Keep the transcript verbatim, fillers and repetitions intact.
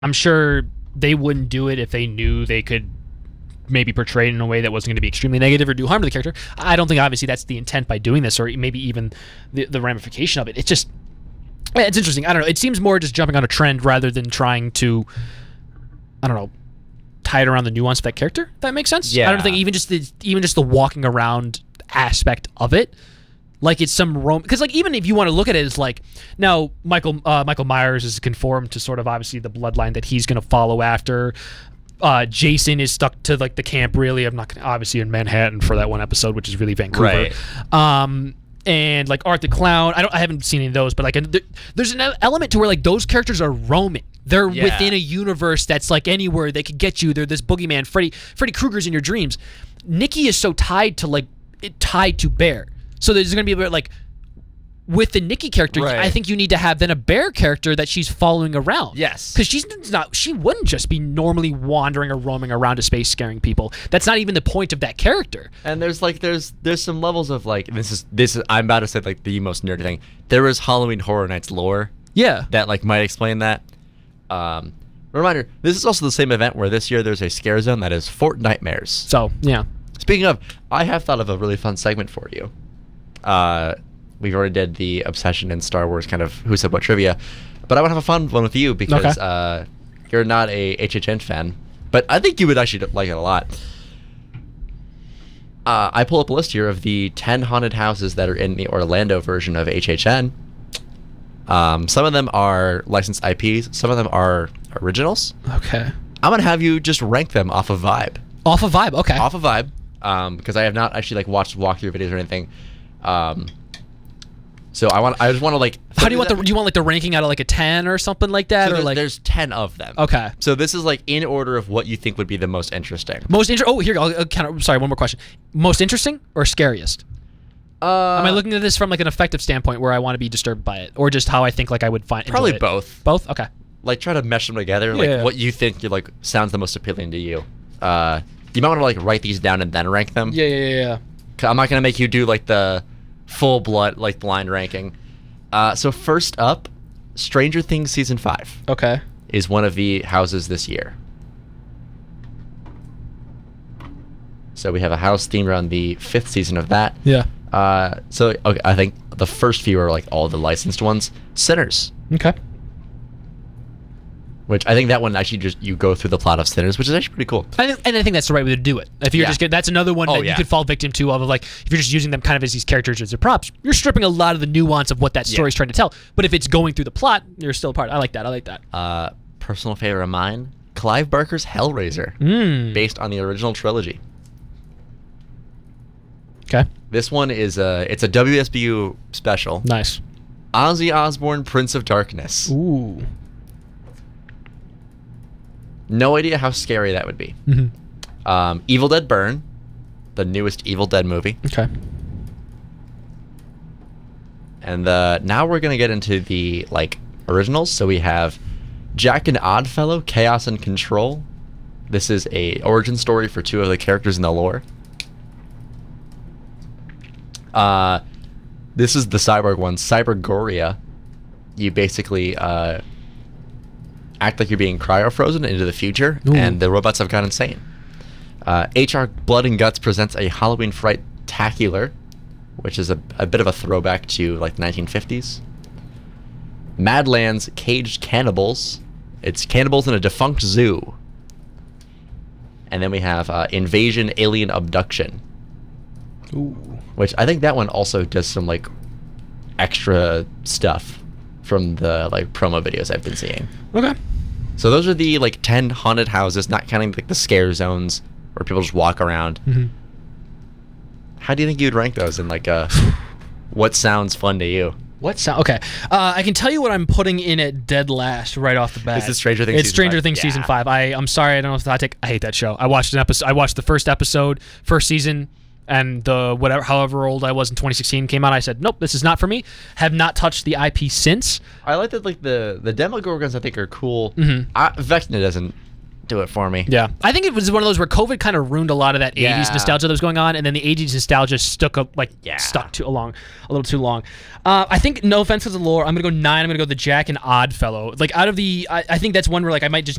I'm sure they wouldn't do it if they knew they could maybe portray it in a way that wasn't going to be extremely negative or do harm to the character. I don't think obviously that's the intent by doing this, or maybe even the, the ramification of it. It's just, it's interesting. I don't know. It seems more just jumping on a trend rather than trying to, I don't know, tie it around the nuance of that character. If that makes sense. Yeah. I don't think even just the even just the walking around aspect of it, like it's some Rome. Because like even if you want to look at it as like now Michael uh, Michael Myers is conformed to sort of obviously the bloodline that he's going to follow after. Uh, Jason is stuck to like the camp. Really, I'm not gonna, obviously in Manhattan for that one episode, which is really Vancouver. Right. Um, and like Art the Clown, I don't, I haven't seen any of those, but like there, there's an element to where like those characters are roaming. They're Yeah. within a universe that's like anywhere they could get you. They're this boogeyman. Freddy, Freddy Krueger's in your dreams. Nikki is so tied to like it, tied to Bear. So there's gonna be a bit like. With the Nikki character, Right. I think you need to have then a Bear character that she's following around. Yes. Because she's not, she wouldn't just be normally wandering or roaming around a space scaring people. That's not even the point of that character. And there's like there's there's some levels of like this is this is I'm about to say like the most nerdy thing. There is Halloween Horror Nights lore Yeah. that like might explain that. Um, reminder: this is also the same event where this year there's a scare zone that is Fort Nightmares. So, yeah. Speaking of, I have thought of a really fun segment for you. Uh, we already did the Obsession and Star Wars kind of Who Said What trivia, but I want to have a fun one with you because Okay. uh, you're not a H H N fan, but I think you would actually like it a lot. Uh, I pull up a list here of the ten haunted houses that are in the Orlando version of H H N. Um, some of them are licensed I Ps, some of them are originals. Okay. I'm gonna have you just rank them off of vibe. Off of vibe. Okay. Off of vibe, um, because I have not actually like watched walkthrough videos or anything. Um, so I want, I just want to like. How do you want the? Do you want like the ranking out of like a ten or something like that, So or there's, like? there's ten of them. Okay. So this is like in order of what you think would be the most interesting. Most inter- Oh, here. I'll, I'll kind of. Sorry. One more question. Most interesting or scariest? Uh, Am I looking at this from like an effective standpoint where I want to be disturbed by it, or just how I think like I would find? enjoy Probably it? both. Both. Okay. Like try to mesh them together. Like Yeah. what you think you like sounds the most appealing to you. Uh, you might want to like write these down and then rank them. Yeah. Yeah. Yeah. yeah. 'Cause I'm not gonna make you do like the full blood like blind ranking. Uh, so first up, Stranger Things season five Okay. is one of the houses this year. So we have a house themed around the fifth season of that. Yeah. Uh, so okay, I think the first few are like all the licensed ones. Sinners, Okay. which I think that one actually just you go through the plot of Sinners, which is actually pretty cool. And, and I think that's the right way to do it. If you're Yeah. just get, that's another one Oh, that yeah. you could fall victim to of like if you're just using them kind of as these characters as their props, you're stripping a lot of the nuance of what that story's Yeah. trying to tell. But if it's going through the plot, you're still a part. I like that. I like that. Uh, personal favorite of mine, Clive Barker's Hellraiser, Mm. based on the original trilogy. Okay. This one is a it's a W S B U special. Nice. Ozzy Osbourne, Prince of Darkness. Ooh. No idea how scary that would be. Mm-hmm. Um, Evil Dead Burn, the newest Evil Dead movie. Okay. And uh, now we're gonna get into the like originals. So we have Jack and Oddfellow, Chaos and Control. This is a origin story for two of the characters in the lore. Uh, this is the cyborg one, Cybergoria. You basically uh, act like you're being cryo-frozen into the future, Ooh. and the robots have gone insane. Uh, H R Blood and Guts presents a Halloween Fright-tacular, which is a, a bit of a throwback to like the nineteen fifties. Madlands Caged Cannibals. It's cannibals in a defunct zoo. And then we have uh, Invasion Alien Abduction, Ooh. which I think that one also does some like extra stuff from the like promo videos I've been seeing. Okay. So those are the like ten haunted houses, not counting like the scare zones where people just walk around. Mm-hmm. How do you think you'd rank those in like a what sounds fun to you? What sound? Okay, uh, I can tell you what I'm putting in at dead last right off the bat. This is Stranger Things It's season Stranger five. Things Yeah. season five. I I'm sorry, I don't know if I take. I hate that show. I watched an episode. I watched the first episode, first season, and the whatever, however old I was in twenty sixteen came out. I said, nope, this is not for me. Have not touched the I P since. I like that like the the Demogorgons I think are cool. Mhm. I, Vecna doesn't do it for me. Yeah, I think it was one of those where COVID kind of ruined a lot of that Yeah. eighties nostalgia that was going on, and then the eighties nostalgia stuck up like Yeah. stuck too long, a little too long. Uh, I think no offense to the lore, I'm gonna go nine. I'm gonna go the Jack and Oddfellow. Like out of the, I, I think that's one where like I might just